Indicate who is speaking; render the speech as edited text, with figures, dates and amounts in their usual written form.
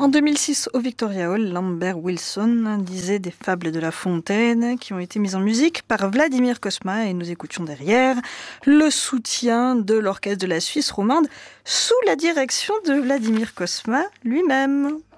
Speaker 1: En 2006, au Victoria Hall, Lambert Wilson disait des fables de La Fontaine qui ont été mises en musique par Vladimir Cosma et nous écoutions derrière le soutien de l'orchestre de la Suisse romande sous la direction de Vladimir Cosma lui-même.